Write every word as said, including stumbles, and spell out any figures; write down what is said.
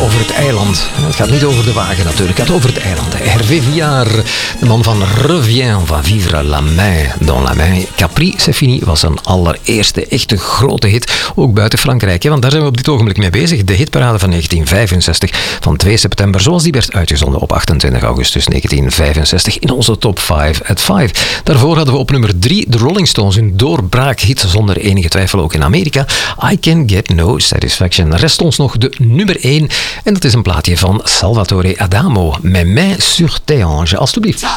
over het eiland. Het gaat niet over de wagen natuurlijk, het gaat over het eiland. Hervé Villard, de man van Reviens, va vivre la main dans la main. Capri, c'est fini, was zijn allereerste echte grote hit, ook buiten Frankrijk. Hè, want daar zijn we op dit ogenblik mee bezig. De hitparade van negentien vijfenzestig, van twee september, zoals die werd uitgezonden op achtentwintig augustus negentien vijfenzestig in onze top vijf at vijf. Daarvoor hadden we op nummer drie de Rolling Stones, een doorbraakhit zonder enige twijfel ook in Amerika. I Can Get No Satisfaction. Rest ons nog de nummer één en dat is een plaatje van Salvatore Adamo, Mes mains sur tes hanches. Alsjeblieft.